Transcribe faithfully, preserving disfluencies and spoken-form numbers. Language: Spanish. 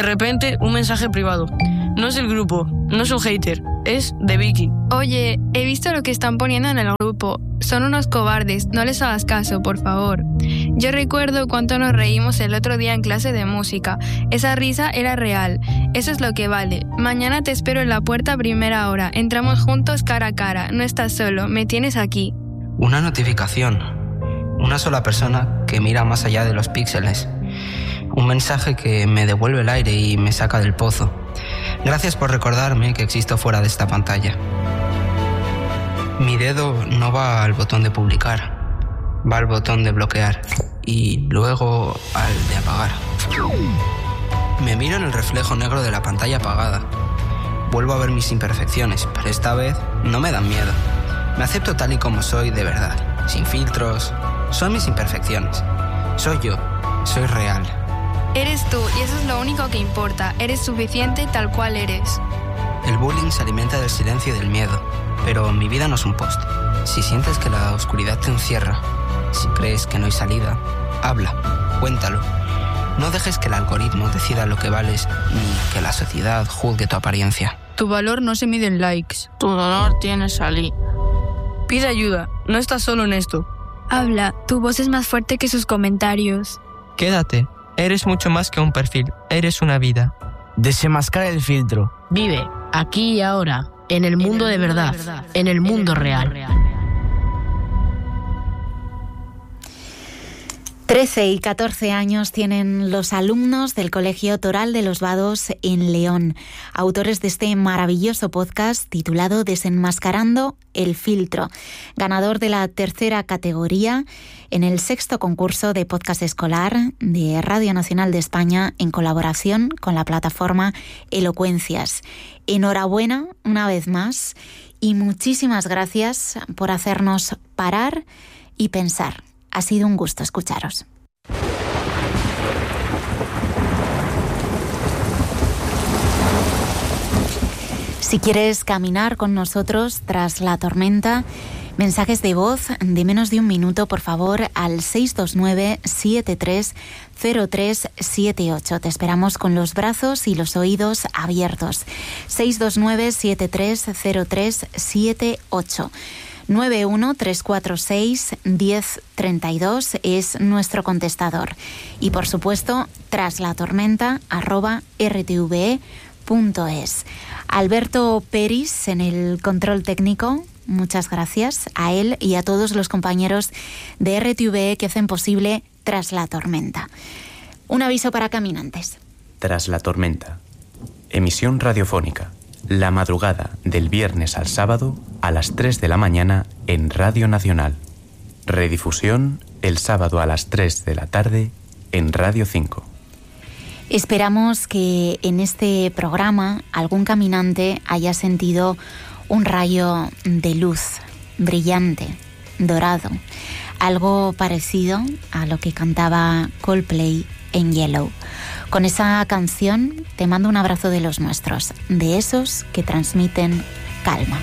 De repente, un mensaje privado. No es el grupo, no es un hater, es de Vicky. Oye, he visto lo que están poniendo en el grupo. Son unos cobardes, no les hagas caso, por favor. Yo recuerdo cuánto nos reímos el otro día en clase de música. Esa risa era real. Eso es lo que vale. Mañana te espero en la puerta a primera hora. Entramos juntos cara a cara. No estás solo, me tienes aquí. Una notificación. Una sola persona que mira más allá de los píxeles. Un mensaje que me devuelve el aire y me saca del pozo. Gracias por recordarme que existo fuera de esta pantalla. Mi dedo no va al botón de publicar, va al botón de bloquear y luego al de apagar. Me miro en el reflejo negro de la pantalla apagada. Vuelvo a ver mis imperfecciones, pero esta vez no me dan miedo. Me acepto tal y como soy de verdad, sin filtros. Son mis imperfecciones. Soy yo, soy real. Eres tú y eso es lo único que importa. Eres suficiente tal cual eres. El bullying se alimenta del silencio y del miedo, pero mi vida no es un post. Si sientes que la oscuridad te encierra, si crees que no hay salida, habla, cuéntalo. No dejes que el algoritmo decida lo que vales ni que la sociedad juzgue tu apariencia. Tu valor no se mide en likes. Tu dolor tiene salida. Pide ayuda, no estás solo en esto. Habla, tu voz es más fuerte que sus comentarios. Quédate. Eres mucho más que un perfil, eres una vida. Desenmascara el filtro. Vive, aquí y ahora, en el mundo de verdad, en el mundo real. trece y catorce años tienen los alumnos del Colegio Toral de los Vados en León, autores de este maravilloso podcast titulado Desenmascarando el filtro, ganador de la tercera categoría en el sexto concurso de podcast escolar de Radio Nacional de España en colaboración con la plataforma Elocuencias. Enhorabuena una vez más y muchísimas gracias por hacernos parar y pensar. Ha sido un gusto escucharos. Si quieres caminar con nosotros tras la tormenta, mensajes de voz de menos de un minuto, por favor, al seis dos nueve, siete tres cero tres siete ocho. Te esperamos con los brazos y los oídos abiertos. seis dos nueve, siete tres cero tres siete ocho. nueve uno tres cuatro seis uno cero tres dos es nuestro contestador. Y por supuesto, tras la tormenta, arroba r t v e punto es. Alberto Peris en el control técnico, muchas gracias a él y a todos los compañeros de R T V E que hacen posible Tras la tormenta. Un aviso para caminantes. Tras la tormenta. Emisión radiofónica. La madrugada del viernes al sábado a las tres de la mañana en Radio Nacional. Redifusión el sábado a las tres de la tarde en Radio cinco. Esperamos que en este programa algún caminante haya sentido un rayo de luz brillante, dorado, algo parecido a lo que cantaba Coldplay en Yellow. Con esa canción te mando un abrazo de los nuestros, de esos que transmiten calma.